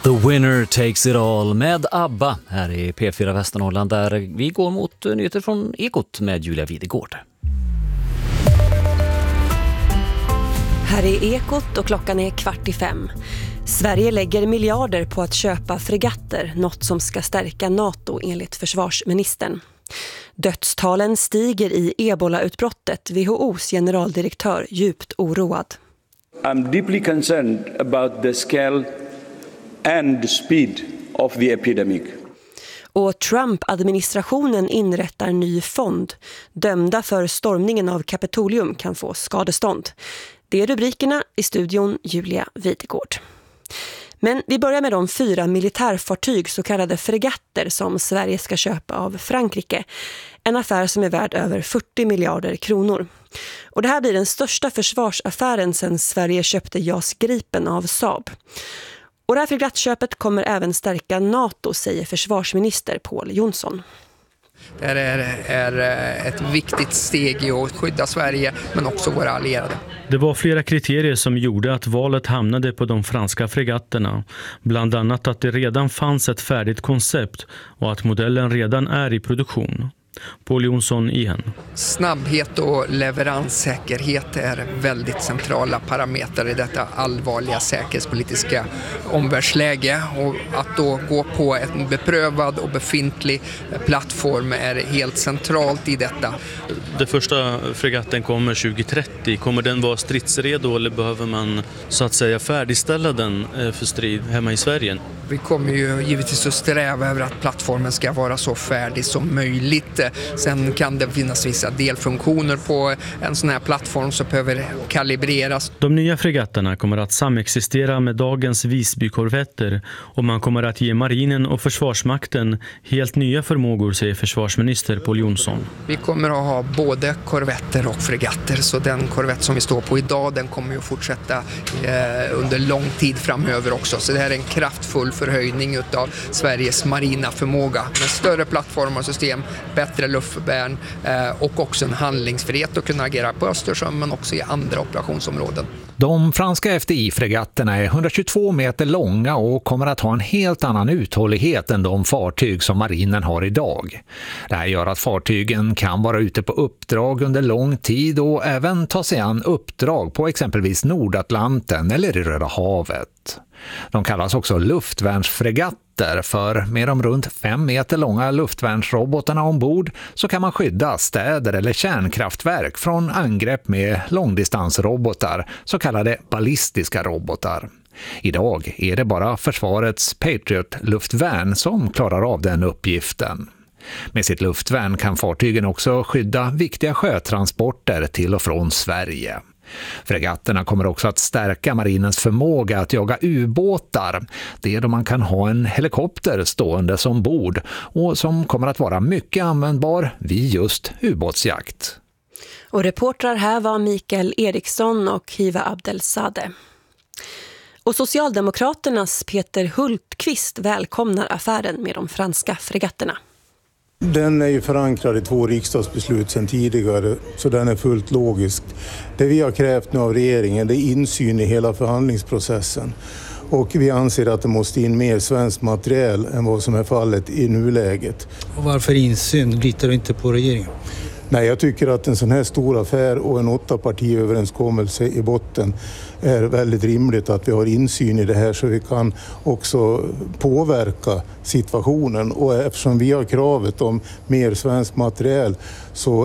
The winner takes it all med ABBA här i P4 Västernorrland, där vi går mot nyheter från Ekot med Julia Videgård. Här är Ekot och klockan är 4:45. Sverige lägger miljarder på att köpa fregatter, något som ska stärka NATO enligt försvarsministern. Dödstalen stiger i Ebola-utbrottet, WHO:s generaldirektör djupt oroad. I'm deeply concerned about the scale and the speed of the epidemic. Och Trump-administrationen inrättar ny fond. Dömda för stormningen av Kapitolium kan få skadestånd. Det är rubrikerna i studion Julia Videgård. Men vi börjar med de 4 militärfartyg, så kallade fregatter, som Sverige ska köpa av Frankrike. En affär som är värd över 40 miljarder kronor. Och det här blir den största försvarsaffären sedan Sverige köpte JAS Gripen av Saab. Och det här fregattköpet kommer även stärka NATO, säger försvarsminister Pål Jonsson. Det är ett viktigt steg i att skydda Sverige men också våra allierade. Det var flera kriterier som gjorde att valet hamnade på de franska fregatterna. Bland annat att det redan fanns ett färdigt koncept och att modellen redan är i produktion. Pål Jonsson igen. Snabbhet och leveranssäkerhet är väldigt centrala parametrar i detta allvarliga säkerhetspolitiska omvärldsläge, och att då gå på en beprövad och befintlig plattform är helt centralt i detta. Den första fregatten kommer 2030. Kommer den vara stridsredo eller behöver man så att säga färdigställa den för strid hemma i Sverige? Vi kommer ju givetvis att sträva över att plattformen ska vara så färdig som möjligt. Sen kan det finnas vissa delfunktioner på en sån här plattform som behöver kalibreras. De nya fregatterna kommer att samexistera med dagens Visbykorvetter, och man kommer att ge marinen och försvarsmakten helt nya förmågor, säger försvarsminister Pål Jonsson. Vi kommer att ha både korvetter och fregatter, så den korvett som vi står på idag, den kommer ju att fortsätta under lång tid framöver också. Så det här är en kraftfull förhöjning av Sveriges marina förmåga med större plattformar och system, bättre luftvärn och också en handlingsfrihet att kunna agera på Östersjön men också i andra operationsområden. De franska FDI-fregatterna är 122 meter långa och kommer att ha en helt annan uthållighet än de fartyg som marinen har idag. Det här gör att fartygen kan vara ute på uppdrag under lång tid och även ta sig an uppdrag på exempelvis Nordatlanten eller i Röda havet. De kallas också luftvärnsfregatter, för med de runt 5 meter långa luftvärnsrobotarna ombord så kan man skydda städer eller kärnkraftverk från angrepp med långdistansrobotar, så kallade ballistiska robotar. Idag är det bara försvarets Patriot-luftvärn som klarar av den uppgiften. Med sitt luftvärn kan fartygen också skydda viktiga sjötransporter till och från Sverige. Fregatterna kommer också att stärka marinens förmåga att jaga ubåtar. Det är då man kan ha en helikopter stående som bord och som kommer att vara mycket användbar vid just ubåtsjakt. Och reportrar här var Mikael Eriksson och Hiva Abdelsade. Och Socialdemokraternas Peter Hultqvist välkomnar affären med de franska fregatterna. Den är ju förankrad i 2 riksdagsbeslut sedan tidigare, så den är fullt logisk. Det vi har krävt nu av regeringen, det är insyn i hela förhandlingsprocessen. Och vi anser att det måste in mer svensk materiel än vad som är fallet i nuläget. Och varför insyn? Litar du inte på regeringen? Nej, jag tycker att en sån här stor affär och en 8-partiöverenskommelse i botten är väldigt rimligt att vi har insyn i det här, så vi kan också påverka situationen. Och eftersom vi har kravet om mer svensk materiel så